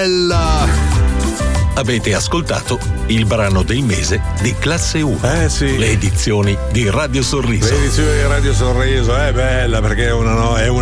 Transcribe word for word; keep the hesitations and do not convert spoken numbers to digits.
bella! Avete ascoltato il brano del mese di Classe uno. Eh sì. Le edizioni di Radio Sorriso. Le edizioni di Radio Sorriso è bella perché è una, no, è una